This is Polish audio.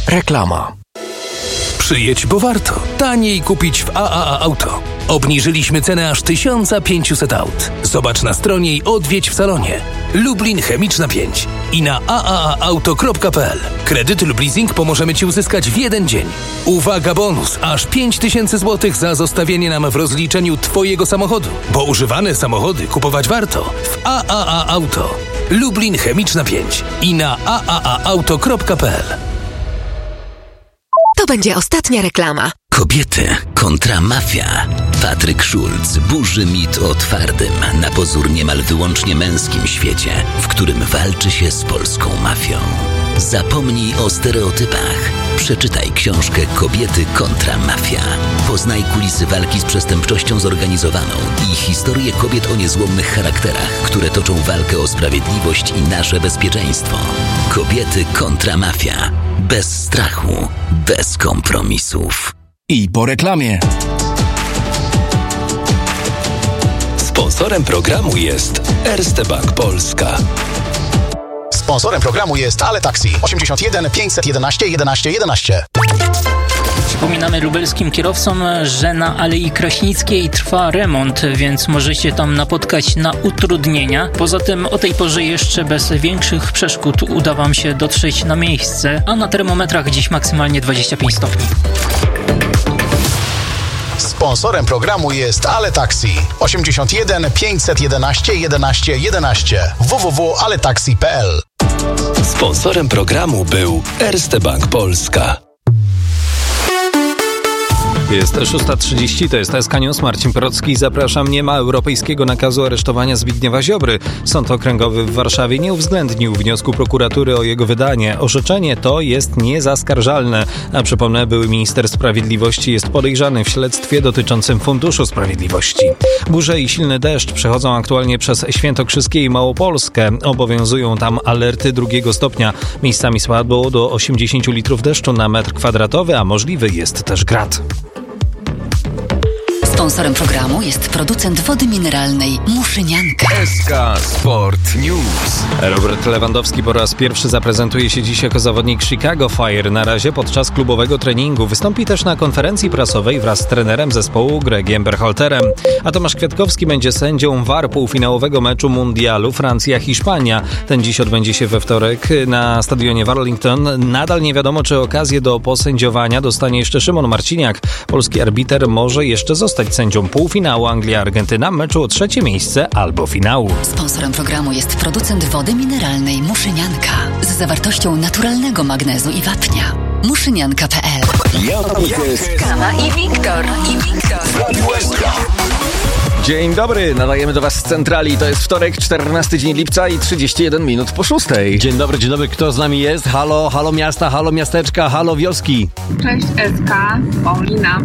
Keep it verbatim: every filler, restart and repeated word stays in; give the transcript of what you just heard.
Reklama. Przyjedź, bo warto. Taniej kupić w A A A Auto. Obniżyliśmy cenę aż tysiąc pięćset aut. Zobacz na stronie i odwiedź w salonie. Lublin Chemiczna pięć i na a a a auto kropka p l. Kredyt lub leasing pomożemy Ci uzyskać w jeden dzień. Uwaga, bonus! Aż pięć tysięcy złotych za zostawienie nam w rozliczeniu Twojego samochodu. Bo używane samochody kupować warto w A A A Auto. Lublin Chemiczna pięć i na a a a auto kropka p l. To będzie ostatnia reklama. Kobiety kontra mafia. Patryk Schulz burzy mit o twardym, na pozór niemal wyłącznie męskim świecie, w którym walczy się z polską mafią. Zapomnij o stereotypach. Przeczytaj książkę Kobiety kontra mafia. Poznaj kulisy walki z przestępczością zorganizowaną i historię kobiet o niezłomnych charakterach, które toczą walkę o sprawiedliwość i nasze bezpieczeństwo. Kobiety kontra mafia. Bez strachu, bez kompromisów. I po reklamie. Sponsorem programu jest Erste Bank Polska. Sponsorem programu jest Ale Taxi osiemdziesiąt jeden pięćset jedenaście jedenaście jedenaście. Przypominamy lubelskim kierowcom, że na Alei Kraśnickiej trwa remont, więc możecie tam napotkać na utrudnienia. Poza tym o tej porze jeszcze bez większych przeszkód uda Wam się dotrzeć na miejsce, a na termometrach dziś maksymalnie dwadzieścia pięć stopni. Sponsorem programu jest Ale Taxi osiemdziesiąt jeden pięćset jedenaście jedenaście jedenaście w w w kropka ale taxi kropka p l. Sponsorem programu był Erste Bank Polska. Jest szósta trzydzieści, to jest S K News, Marcin Porocki. Zapraszam. Nie ma europejskiego nakazu aresztowania Zbigniewa Ziobry. Sąd Okręgowy w Warszawie nie uwzględnił wniosku prokuratury o jego wydanie. Orzeczenie to jest niezaskarżalne. A przypomnę, były minister sprawiedliwości jest podejrzany w śledztwie dotyczącym Funduszu Sprawiedliwości. Burze i silny deszcz przechodzą aktualnie przez Świętokrzyskie i Małopolskę. Obowiązują tam alerty drugiego stopnia. Miejscami spadło do osiemdziesiąt litrów deszczu na metr kwadratowy, a możliwy jest też grad. Sponsorem programu jest producent wody mineralnej Muszynianka. S K Sport News. Robert Lewandowski po raz pierwszy zaprezentuje się dziś jako zawodnik Chicago Fire. Na razie podczas klubowego treningu. Wystąpi też na konferencji prasowej wraz z trenerem zespołu Gregiem Berhalterem. A Tomasz Kwiatkowski będzie sędzią V A R półfinałowego meczu mundialu Francja-Hiszpania. Ten dziś odbędzie się we wtorek na stadionie w Arlington. Nadal nie wiadomo, czy okazję do posędziowania dostanie jeszcze Szymon Marciniak. Polski arbiter może jeszcze zostać sędzią półfinału Anglia-Argentyna, meczu o trzecie miejsce albo finału. Sponsorem programu jest producent wody mineralnej Muszynianka z zawartością naturalnego magnezu i wapnia. Muszynianka kropka p l. Kama i Wiktor. I Wiktor. Dzień dobry, nadajemy do Was z centrali. To jest wtorek, czternasty dzień lipca i trzydzieści jeden minut po szóstej. Dzień dobry, dzień dobry. Kto z nami jest? Halo, halo miasta, halo miasteczka, halo wioski. Cześć S K, Paulina.